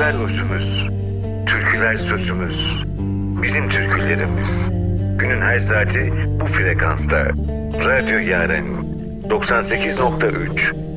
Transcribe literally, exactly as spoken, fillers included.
Sözler özümüz, türküler sözümüz. Bizim türkülerimiz. Günün her saati bu frekansta. Radyo Yaren doksan sekiz nokta üç